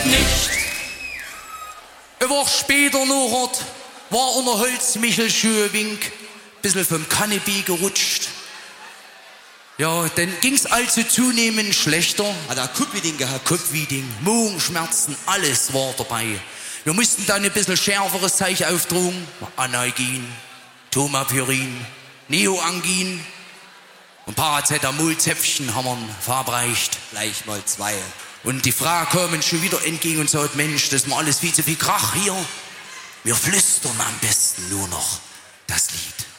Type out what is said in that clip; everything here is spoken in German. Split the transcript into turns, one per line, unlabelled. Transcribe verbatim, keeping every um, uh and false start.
nicht. Eine Woche später noch war unter Holzmichel Schöwink, bisschen vom Kanapee gerutscht. Ja, dann ging's also zunehmend schlechter.
Hat er Kupfiding gehabt?
Kopfwieding, Magenschmerzen, alles war dabei. Wir mussten dann ein bisschen schärferes Zeug aufdrucken. Analgin, Tomapyrin, Neoangin und Paracetamol-Zäpfchen haben wir verabreicht.
Gleich mal zwei.
Und die Frau kam uns schon wieder entgegen und sagt, Mensch, das ist mir alles viel zu viel Krach hier. Wir flüstern am besten nur noch das Lied.